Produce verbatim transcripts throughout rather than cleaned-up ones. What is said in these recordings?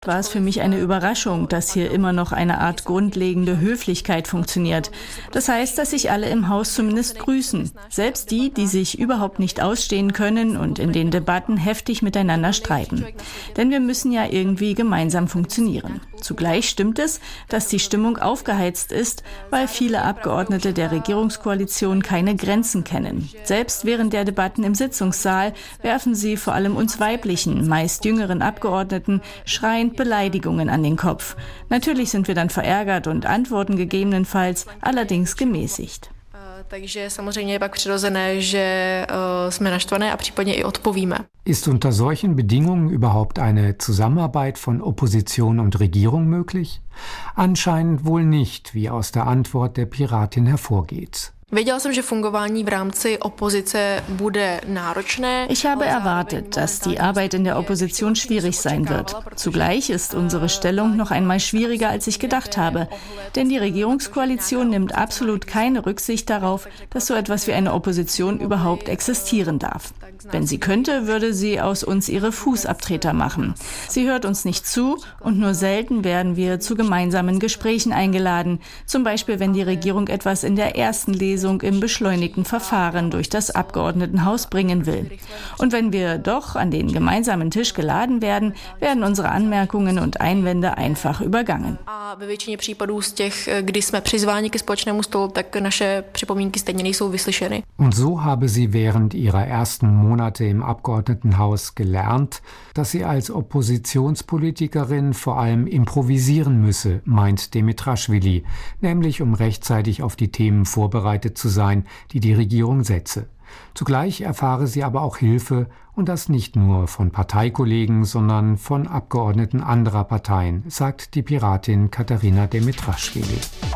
War es für mich eine Überraschung, dass hier immer noch eine Art grundlegende Höflichkeit funktioniert. Das heißt, dass sich alle im Haus zumindest grüßen. Selbst die, die sich überhaupt nicht ausstehen können und in den Debatten heftig miteinander streiten. Denn wir müssen ja irgendwie gemeinsam funktionieren. Zugleich stimmt es, dass die Stimmung aufgeheizt ist, weil viele Abgeordnete der Regierungskoalition keine Grenzen kennen. Selbst während der Debatten im Sitzungssaal werfen sie vor allem uns weiblichen, meist jüngeren Abgeordneten schreiend Beleidigungen an den Kopf. Natürlich sind wir dann verärgert und antworten gegebenenfalls, allerdings gemäßigt. Takže samozřejmě je pak přirozené, že jsme naštvané a případně i odpovíme. Ist unter solchen Bedingungen überhaupt eine Zusammenarbeit von Opposition und Regierung möglich? Anscheinend wohl nicht, wie aus der Antwort der Piratin hervorgeht. Věděla jsem, že fungování v rámci opozice bude náročné. Ich habe erwartet, dass die Arbeit in der Opposition schwierig sein wird. Zugleich ist unsere Stellung noch einmal schwieriger, als ich gedacht habe. Denn die Regierungskoalition nimmt absolut keine Rücksicht darauf, dass so etwas wie eine Opposition überhaupt existieren darf. Wenn sie könnte, würde sie aus uns ihre Fußabtreter machen. Sie hört uns nicht zu und nur selten werden wir zu gemeinsamen Gesprächen eingeladen. Zum Beispiel, wenn die Regierung etwas in der ersten Lesung im beschleunigten Verfahren durch das Abgeordnetenhaus bringen will. Und wenn wir doch an den gemeinsamen Tisch geladen werden, werden unsere Anmerkungen und Einwände einfach übergangen. A ve většině případů z těch, kdy jsme přizváni ke společnému stolu, tak naše připomínky stejně nejsou vyslyšeny. Und so habe sie während ihrer ersten Monate im Abgeordnetenhaus gelernt, dass sie als Oppositionspolitikerin vor allem improvisieren müsse, meint Demirtaşvili, nämlich um rechtzeitig auf die Themen vorbereitet zu sein, die die Regierung setze. Zugleich erfahre sie aber auch Hilfe, und das nicht nur von Parteikollegen, sondern von Abgeordneten anderer Parteien, sagt die Piratin Katarina Demirtaşvili.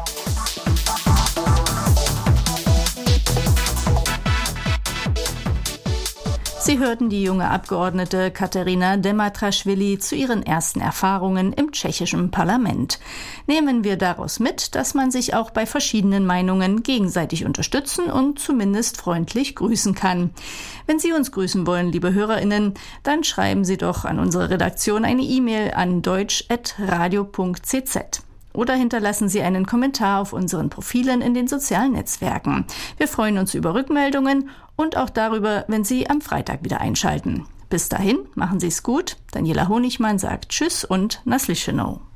Sie hörten die junge Abgeordnete Katarina Demirtaşvili zu ihren ersten Erfahrungen im tschechischen Parlament. Nehmen wir daraus mit, dass man sich auch bei verschiedenen Meinungen gegenseitig unterstützen und zumindest freundlich grüßen kann. Wenn Sie uns grüßen wollen, liebe HörerInnen, dann schreiben Sie doch an unsere Redaktion eine E-Mail an deutsch at radio punkt c z. Oder hinterlassen Sie einen Kommentar auf unseren Profilen in den sozialen Netzwerken. Wir freuen uns über Rückmeldungen und auch darüber, wenn Sie am Freitag wieder einschalten. Bis dahin, machen Sie es gut. Daniela Honigmann sagt Tschüss und na slyšenou.